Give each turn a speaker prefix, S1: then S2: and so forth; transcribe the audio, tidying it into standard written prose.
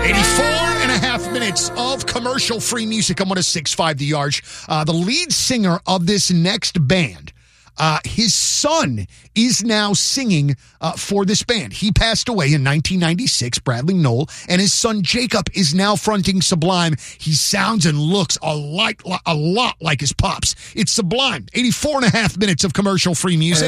S1: 84 and a half minutes of commercial-free music on 106.5 The Arch. The lead singer of this next band, his son is now singing for this band. He passed away in 1996, Bradley Knoll, and his son Jacob is now fronting Sublime. He sounds and looks a lot like his pops. It's Sublime. 84 and a half minutes of commercial-free music.